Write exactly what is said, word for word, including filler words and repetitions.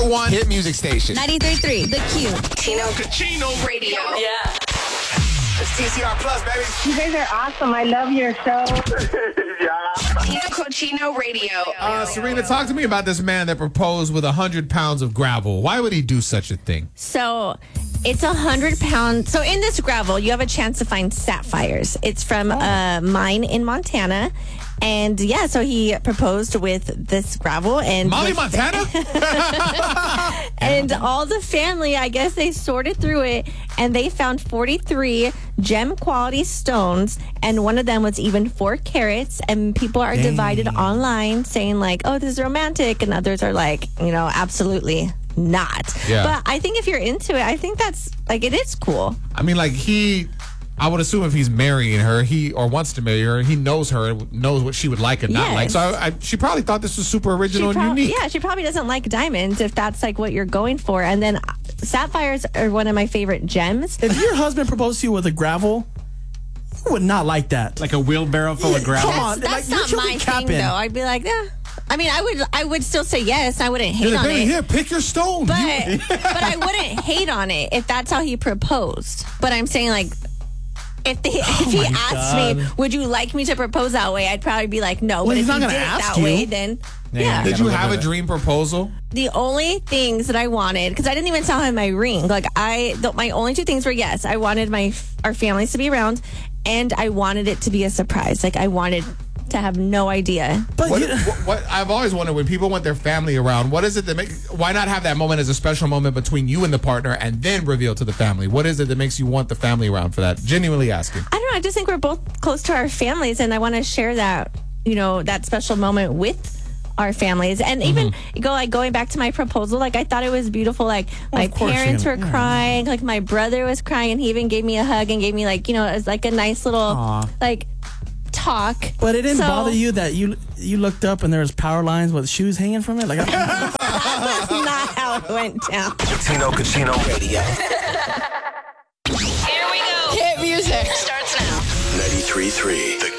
One hit music station. ninety-three point three, The Q. Tino Cochino Radio. Yeah. It's T C R Plus, baby. You guys are awesome. I love your show. Yeah. Tino Cochino Radio. Uh, Serena, talk to me about this man that proposed with one hundred pounds of gravel. Why would he do such a thing? So it's a hundred pounds. So in this gravel, you have a chance to find sapphires. It's from a mine in Montana. And yeah, so he proposed with this gravel and Molly with- Montana? And all the family, I guess they sorted through it and they found forty-three gem quality stones. And one of them was even four carats. And people are Dang. divided online saying like, oh, this is romantic. And others are like, you know, absolutely not. Yeah. But I think if you're into it, I think that's like, it is cool. I mean, like, he... I would assume if he's marrying her, he or wants to marry her, he knows her, knows what she would like and not Yes. like. So I, I, she probably thought this was super original She and prob- unique. Yeah, she probably doesn't like diamonds if that's like what you're going for. And then uh, sapphires are one of my favorite gems. If your husband proposed to you with a gravel, you would not like that. Like a wheelbarrow full of gravel. Come on, That's like, not you're my thing, capping. though. I'd be like, eh. I mean, I would, I would still say yes. I wouldn't hate You're like, on baby, it, here, pick your stone. but You- but I wouldn't hate on it if that's how he proposed. But I'm saying like, if they, if he my asked God. me, would you like me to propose that way? I'd probably be like, no. Well, but he's if not he gonna did it ask that you. way, then yeah. Did gotta you live have a with it. dream proposal? The only things that I wanted, because I didn't even tell him my ring. Like I, the, my only two things were yes, I wanted my our families to be around, and I wanted it to be a surprise. Like I wanted to have no idea. But What, you, what, what I've always wondered when people want their family around, what is it that makes? Why not have that moment as a special moment between you and the partner, and then reveal to the family? What is it that makes you want the family around for that? Genuinely asking. I don't know. I just think we're both close to our families, and I want to share that, you know, that special moment with our families. And even go like going back to my proposal, like I thought it was beautiful. Like my of course parents you- were crying, like my brother was crying, and he even gave me a hug and gave me like, you know, it was like a nice little Aw. like talk. but it didn't So- bother you that you you looked up and there was power lines with shoes hanging from it? Like, I, That's not how it went down. Tino Cochino Radio. Here we go. Hit music starts now. ninety-three point three The